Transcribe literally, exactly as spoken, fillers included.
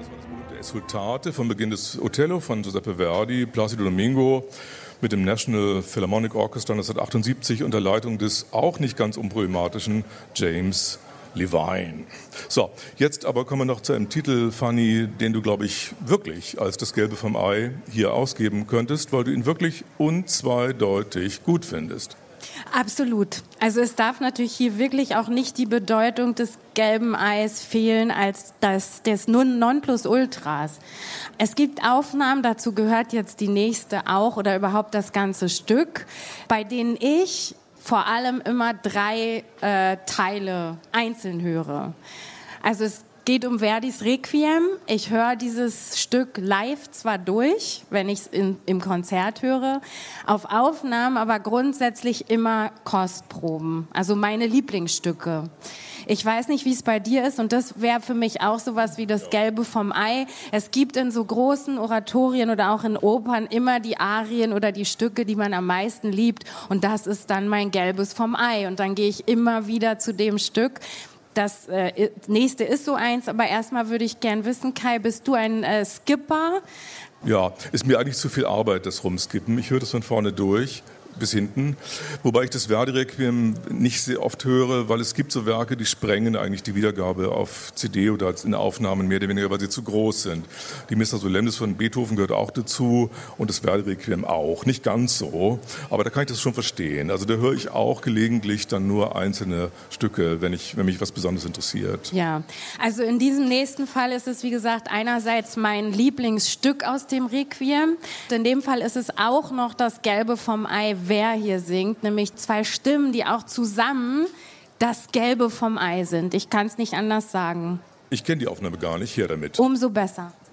Esultate vom Beginn des Otello von Giuseppe Verdi, Placido Domingo mit dem National Philharmonic Orchestra neunzehnhundertachtundsiebzig unter Leitung des auch nicht ganz unproblematischen James Levine. So, jetzt aber kommen wir noch zu einem Titel, Fanny, den du, glaube ich, wirklich als das Gelbe vom Ei hier ausgeben könntest, weil du ihn wirklich unzweideutig gut findest. Absolut. Also es darf natürlich hier wirklich auch nicht die Bedeutung des gelben Eis fehlen als das des Nonplusultras. Es gibt Aufnahmen, dazu gehört jetzt die nächste auch oder überhaupt das ganze Stück, bei denen ich vor allem immer drei äh, Teile einzeln höre. Also es geht um Verdis Requiem. Ich höre dieses Stück live zwar durch, wenn ich es im Konzert höre, auf Aufnahmen, aber grundsätzlich immer Kostproben, also meine Lieblingsstücke. Ich weiß nicht, wie es bei dir ist und das wäre für mich auch sowas wie das Gelbe vom Ei. Es gibt in so großen Oratorien oder auch in Opern immer die Arien oder die Stücke, die man am meisten liebt und das ist dann mein Gelbes vom Ei und dann gehe ich immer wieder zu dem Stück. Das äh, nächste ist so eins, aber erstmal würde ich gern wissen, Kai, bist du ein äh, Skipper? Ja, ist mir eigentlich zu viel Arbeit, das Rumskippen. Ich höre das von vorne durch bis hinten, wobei ich das Verdi-Requiem nicht sehr oft höre, weil es gibt so Werke, die sprengen eigentlich die Wiedergabe auf C D oder in Aufnahmen mehr oder weniger, weil sie zu groß sind. Die Missa Solemnis von Beethoven gehört auch dazu und das Verdi-Requiem auch. Nicht ganz so, aber da kann ich das schon verstehen. Also da höre ich auch gelegentlich dann nur einzelne Stücke, wenn, ich, wenn mich was Besonderes interessiert. Ja, also in diesem nächsten Fall ist es, wie gesagt, einerseits mein Lieblingsstück aus dem Requiem. In dem Fall ist es auch noch das Gelbe vom Ei, wer hier singt, nämlich zwei Stimmen, die auch zusammen das Gelbe vom Ei sind. Ich kann es nicht anders sagen. Ich kenne die Aufnahme gar nicht, her damit. Umso besser.